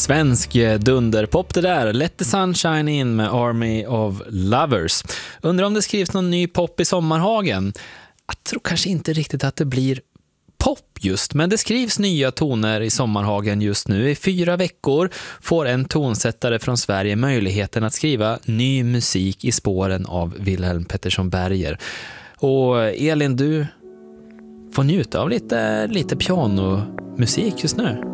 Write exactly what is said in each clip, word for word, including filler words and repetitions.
Svensk dunderpop det där. Let the sunshine in med Army of Lovers. Undrar om det skrivs någon ny pop i Sommarhagen. Jag tror kanske inte riktigt att det blir pop just, men det skrivs nya toner i Sommarhagen just nu. I fyra veckor får en tonsättare från Sverige möjligheten att skriva ny musik i spåren av Wilhelm Pettersson Berger. Och Elin, du får njuta av lite, lite pianomusik just nu.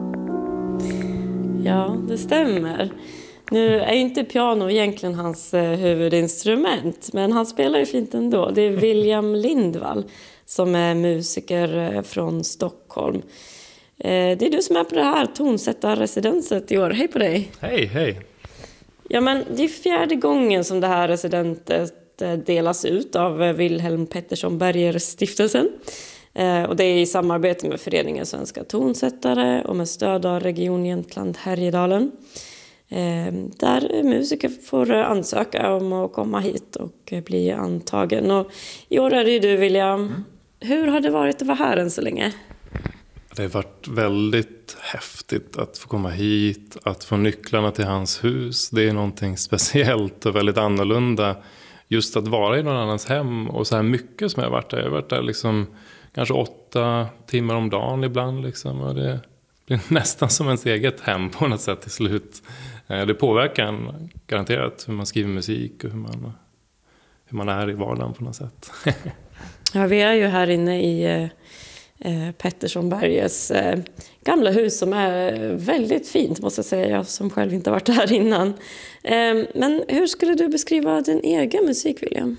Ja, det stämmer. Nu är ju inte piano egentligen hans eh, huvudinstrument, men han spelar ju fint ändå. Det är William Lindvall som är musiker eh, från Stockholm. Eh, det är du som är på det här tonsättarresidenset i år. Hej på dig! Hej, hej! Ja, men det är fjärde gången som det här residentet eh, delas ut av eh, Wilhelm Pettersson Berger stiftelsen. Eh, och det är i samarbete med Föreningen Svenska Tonsättare och med stöd av Region Jämtland Härjedalen. Eh, där musiker får ansöka om att komma hit och bli antagen. Och i år är det ju du, William. Mm. Hur har det varit att vara här än så länge? Det har varit väldigt häftigt att få komma hit, att få nycklarna till hans hus. Det är någonting speciellt och väldigt annorlunda. Just att vara i någon annans hem och så här mycket som jag har varit där. Jag har varit där liksom kanske åtta timmar om dagen ibland. Liksom, och det blir nästan som ens eget hem på något sätt till slut. Det påverkar en garanterat hur man skriver musik och hur man, hur man är i vardagen på något sätt. Ja, vi är ju här inne i eh, Pettersson Bergers eh, gamla hus som är väldigt fint, måste jag säga, jag som själv inte varit här innan. Eh, men hur skulle du beskriva din egen musik, William?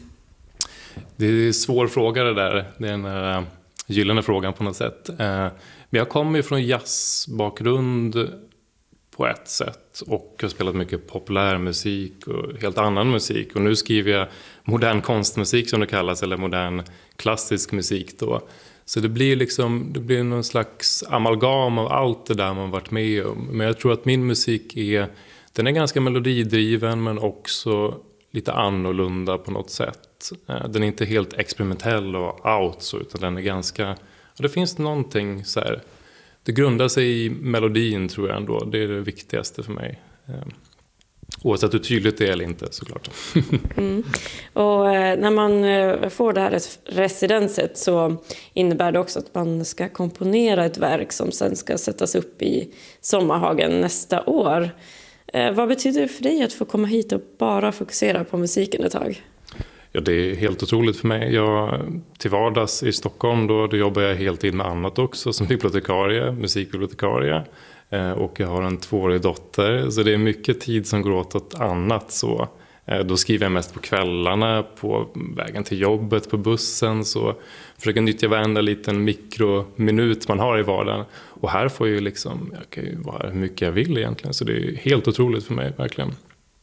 Det är en svår fråga det där. Det är en uh, gyllene frågan på något sätt. Uh, men jag kommer ju från jazzbakgrund på ett sätt och har spelat mycket populär musik och helt annan musik. Och nu skriver jag modern konstmusik som det kallas, eller modern klassisk musik då. Så det blir liksom, det blir någon slags amalgam av allt det där man varit med om. Men jag tror att min musik är, den är ganska melodidriven men också lite annorlunda på något sätt. Den är inte helt experimentell och out så, utan den är ganska, och det finns någonting så här, det grundar sig i melodin tror jag ändå, det är det viktigaste för mig. Oavsett hur tydligt det är eller inte, såklart. Mm. Och när man får det här residenset så innebär det också att man ska komponera ett verk som sen ska sättas upp i Sommarhagen nästa år. Vad betyder det för dig att få komma hit och bara fokusera på musiken ett tag? Ja, det är helt otroligt för mig. Jag, till vardags i Stockholm då, då jobbar jag heltid med annat också som bibliotekarie, musikbibliotekarie. Eh, och jag har en tvåårig dotter, så det är mycket tid som går åt åt annat så. Eh, då skriver jag mest på kvällarna, på vägen till jobbet, på bussen. Så försöker nyttja varenda liten mikrominut man har i vardagen. Och här får jag ju liksom, jag kan ju vara hur mycket jag vill egentligen. Så det är helt otroligt för mig, verkligen.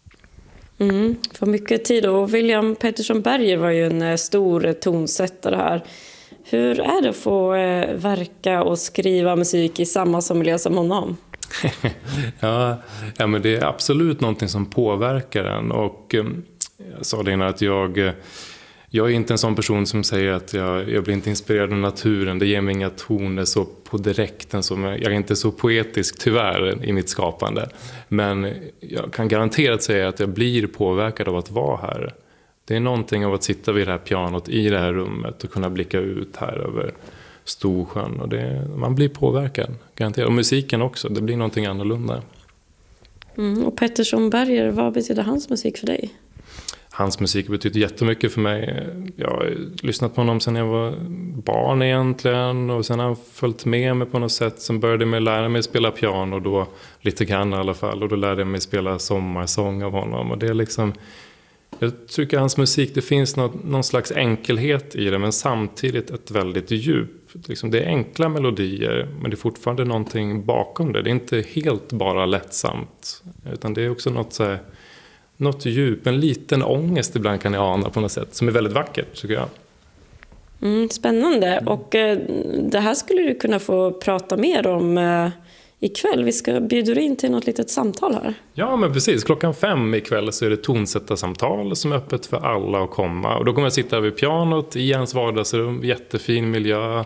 Mm, för mycket tid. Och William Pettersson Berger var ju en stor tonsättare här. Hur är det att få eh, verka och skriva musik i samma miljö som honom? ja, ja, men det är absolut någonting som påverkar en. Och eh, jag sa det innan att jag, jag är inte en sån person som säger att jag, jag blir inte inspirerad av naturen. Det ger mig inga toner så på direkten. Som jag, jag är inte så poetisk tyvärr i mitt skapande. Men jag kan garanterat säga att jag blir påverkad av att vara här. Det är någonting av att sitta vid det här pianot i det här rummet och kunna blicka ut här över Storsjön. Och det, man blir påverkad, garanterat. Och musiken också, det blir någonting annorlunda. Mm, och Pettersson Berger, vad betyder hans musik för dig? Hans musik betyder jättemycket för mig. Jag har lyssnat på honom sedan jag var barn egentligen. Och sen har han följt med mig på något sätt. Sen började jag med att lära mig spela piano då, lite grann i alla fall. Och då lärde jag mig spela sommarsång av honom. Och det är liksom, jag tycker hans musik, det finns något, någon slags enkelhet i det. Men samtidigt ett väldigt djup. Liksom det är enkla melodier, men det är fortfarande någonting bakom det. Det är inte helt bara lättsamt. Utan det är också något så här, något djup, en liten ångest ibland kan jag ana på något sätt. Som är väldigt vackert, tycker jag. Mm, spännande. Mm. Och eh, det här skulle du kunna få prata mer om eh, ikväll. Vi ska bjuda in till något litet samtal här. Ja, men precis. Klockan fem ikväll så är det tonsättarsamtal som är öppet för alla att komma. Och då kommer jag sitta vid pianot i hans vardagsrum, jättefin miljö.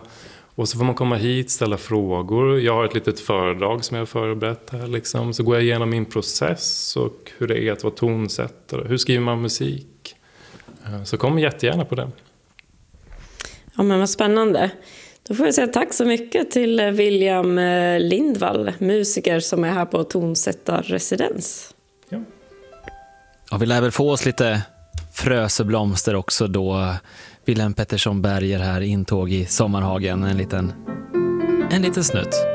Och så får man komma hit, ställa frågor. Jag har ett litet föredrag som jag har förberett här. Liksom. Så går jag igenom min process och hur det är att vara tonsättare. Hur skriver man musik? Så kom jättegärna på det. Ja, men vad spännande. Då får jag säga tack så mycket till William Lindvall, musiker som är här på tonsättarresidens. Ja. Och vi lär väl få oss lite fröseblomster också då Wilhelm Pettersson Berger här intåg i Sommarhagen. En liten, en liten snutt.